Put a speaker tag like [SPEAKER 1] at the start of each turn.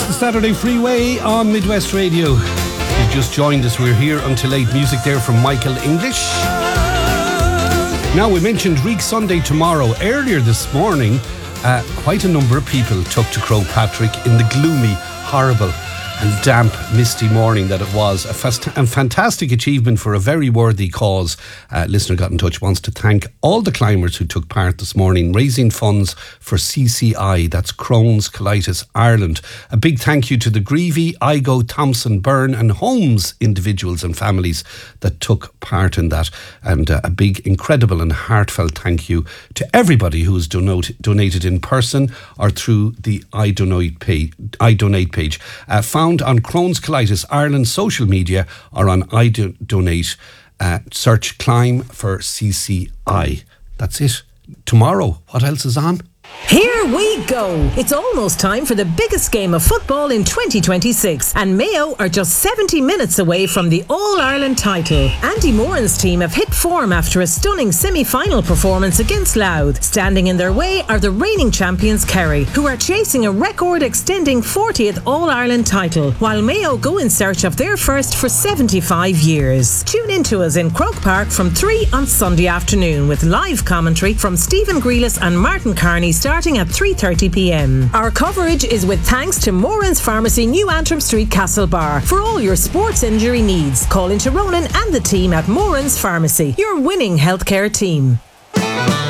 [SPEAKER 1] the Saturday Freeway on Midwest Radio. You've just joined us. We're here until 8. Music there from Michael English. Now, we mentioned Reek Sunday tomorrow. Earlier this morning, quite a number of people took to Croagh Patrick in the gloomy, horrible and damp, misty morning that it was. A fantastic achievement for a very worthy cause. Listener got in touch, wants to thank all the climbers who took part this morning, raising funds for CCI, that's Crohn's Colitis Ireland. A big thank you to the Greevy, Igo, Thompson, Byrne and Holmes individuals and families that took part in that. And a big, incredible and heartfelt thank you to everybody who has donated in person or through the I Donate page. Found on Crohn's Colitis Ireland social media or on I Donate. Search Climb for CCI. That's it. Tomorrow, what else is on?
[SPEAKER 2] Here we go! It's almost time for the biggest game of football in 2026, and Mayo are just 70 minutes away from the All-Ireland title. Andy Moran's team have hit form after a stunning semi-final performance against Louth. Standing in their way are the reigning champions Kerry, who are chasing a record-extending 40th All-Ireland title, while Mayo go in search of their first for 75 years. Tune in to us in Croke Park from 3 on Sunday afternoon with live commentary from Stephen Grealis and Martin Carney starting at 3:30pm. Our coverage is with thanks to Moran's Pharmacy, New Antrim Street, Castlebar. For all your sports injury needs, call into Ronan and the team at Moran's Pharmacy, your winning healthcare team.